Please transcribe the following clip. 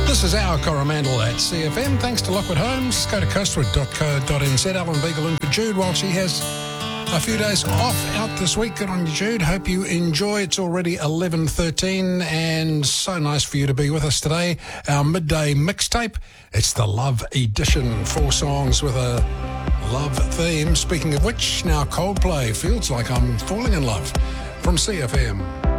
This is our Coromandel at CFM. Thanks to Lockwood Homes. Go to coastwood.co.nz. Alan Beagle in for Jude while she has a few days off out this week. Good on you, Jude. Hope you enjoy. It's already 11:13 and so nice for you to be with us today. Our midday mixtape. It's the Love Edition. 4 songs with a love theme. Speaking of which, now Coldplay. Feels like I'm falling in love from CFM.